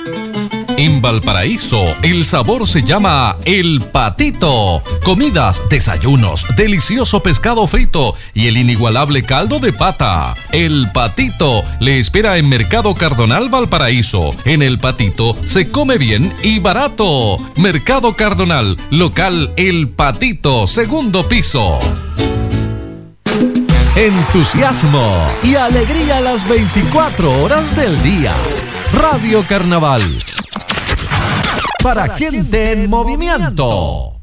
En Valparaíso, el sabor se llama El Patito. Comidas, desayunos, delicioso pescado frito y el inigualable caldo de pata. El Patito le espera en Mercado Cardonal Valparaíso. En El Patito se come bien y barato. Mercado Cardonal, local El Patito, segundo piso. Entusiasmo y alegría las 24 horas del día. Radio Carnaval. Para gente en movimiento.